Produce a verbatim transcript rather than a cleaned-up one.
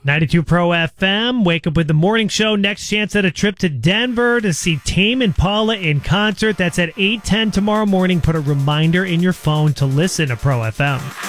ninety-two Pro F M. Wake up with the morning show. Next chance at a trip to Denver to see Tame Impala in concert. That's at eight ten tomorrow morning. Put a reminder in your phone to listen to Pro F M.